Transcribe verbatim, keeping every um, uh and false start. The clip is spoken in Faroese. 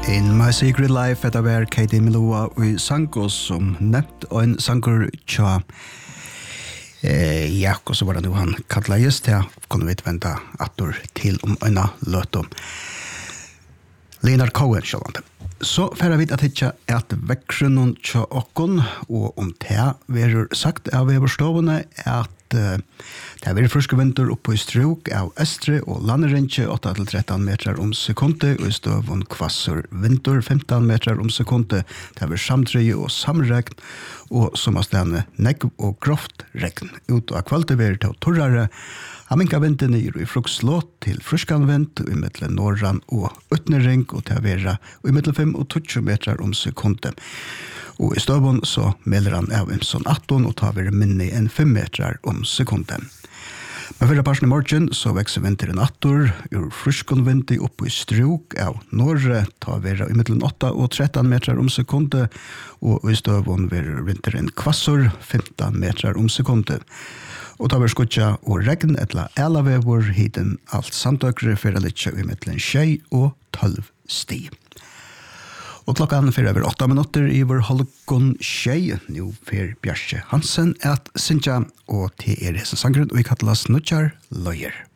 In My Secret Life etter hver Katie Melua og sango som nevnt og en sanger tja eh, ja, og så var det nu han kallet just ja, kunne vi vente atter til om øyne løtum Leonard Cohen sjålande. Så færre vi at hitja at vekkrunnen tja okkon og om det verur sagt av overstovene at uh, det er friske vinter oppe i struk av Estre og landerentje åtte til tretton meter om sekundet og i støvun kvassur vinter femton meter om sekundet. Det er samtrøye og samregn og som er stedende negv og groft regn. Ut av kvalitet ver til torrare Aminka vinden er i frukslåt til fruskan vind og i middelen norran og utnering og til å være i middelen fem og tjue meter om sekundet. Og i støvun så melder han av en sånn atton og tar vi minne enn fem meter om sekundet. Men for parsen i morgen så vekser vinteren attor, ur fruskan vind opp i struk av norre, tar vi i middelen åtta og tretton meter om sekundet, og i støvun vil vinteren kvassor femton meter om sekundet. Og tar vi skutja og regn etla elavevor hiten alt samtøkere for å lytte i middelen tjei og tolv sti. Og klokkan fyrir over åtta minutter i vår halvgån tjei, nå for Bjarke Hansen at Sintja, og til er hese sangren, og vi kallas Nutjar Løyer.